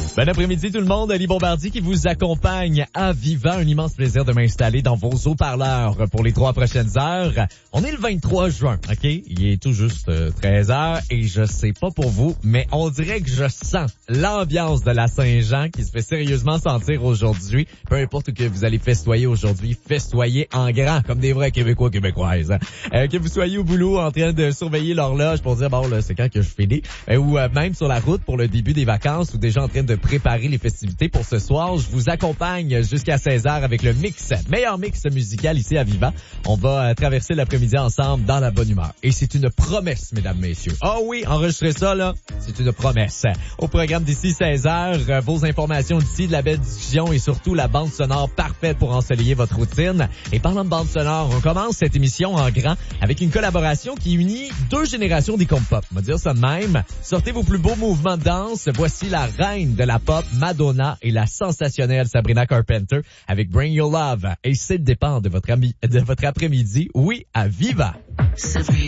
Bon après-midi tout le monde, Ali Bombardier qui vous accompagne à Viva. Un immense plaisir de m'installer dans vos haut-parleurs pour les 3 prochaines heures. On est le 23 juin, OK? Il est tout juste 13 heures et je sais pas pour vous, mais on dirait que je sens l'ambiance de la Saint-Jean qui se fait sérieusement sentir aujourd'hui. Peu importe où que vous allez festoyer aujourd'hui, festoyer en grand comme des vrais Québécois, Québécoises. Que vous soyez au boulot en train de surveiller l'horloge pour dire bon là c'est quand que je finis, ou même sur la route pour le début des vacances ou déjà en train de préparer les festivités pour ce soir. Je vous accompagne jusqu'à 16h avec le meilleur mix musical ici à Viva. On va traverser l'après-midi ensemble dans la bonne humeur. Et c'est une promesse, mesdames, messieurs. Oh oui, enregistrez ça, là. C'est une promesse. Au programme d'ici 16h, vos informations d'ici, de la belle discussion et surtout la bande sonore parfaite pour ensoleiller votre routine. Et parlant de bande sonore, on commence cette émission en grand avec une collaboration qui unit 2 générations des comptes pop. On va dire ça de même. Sortez vos plus beaux mouvements de danse. Voici la reine de la pop, Madonna, et la sensationnelle Sabrina Carpenter avec Bring Your Love. Et c'est le départ de votre après-midi. Oui, à Viva. Sabrina.